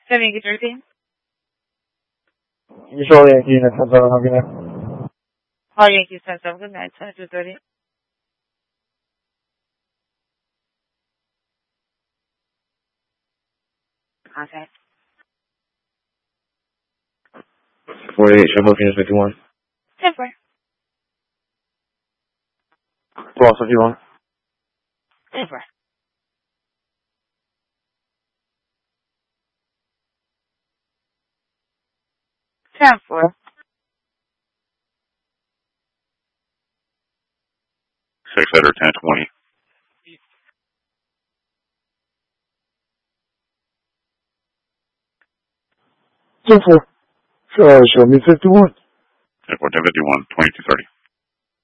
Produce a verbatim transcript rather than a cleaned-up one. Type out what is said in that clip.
Seven Yankee thirteen. Usual Yankee Unit ten seven, have a good night. All Yankees ten seven, good night, twenty-two thirty. Contact. forty-eight, Triple Phoenix fifty-one. ten four. twelve fifty-one. ten four. ten four. Six header ten twenty. ten four. Sure, show me fifty-one. ten four ten fifty-one, twenty-two thirty.